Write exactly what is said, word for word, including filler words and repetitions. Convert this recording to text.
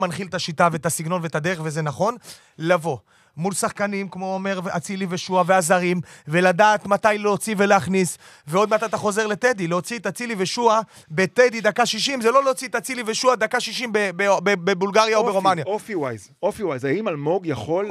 מנחיל את השיטה ואת הסגנון ואת הדרך, וזה נכון, לבוא מול שחקנים, כמו אומר אצילי ושועה והזרים, ולדעת מתי להוציא ולהכניס, ועוד מעט אתה חוזר לטדי, להוציא את אצילי ושועה בטדי דקה שישים, זה לא להוציא את אצילי ושועה דקה שישים בבולגריה או ברומניה. אופי ווייז, אופי ווייז, האם אלמוג יכול